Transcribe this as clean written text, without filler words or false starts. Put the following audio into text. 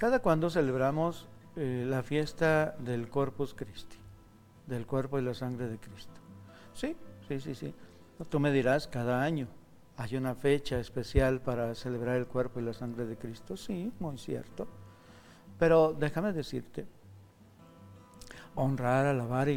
¿Cada cuándo celebramos la fiesta del Corpus Christi, del cuerpo y la sangre de Cristo? Sí. Tú me dirás, cada año hay una fecha especial para celebrar el cuerpo y la sangre de Cristo. Sí, muy cierto. Pero déjame decirte, honrar, alabar y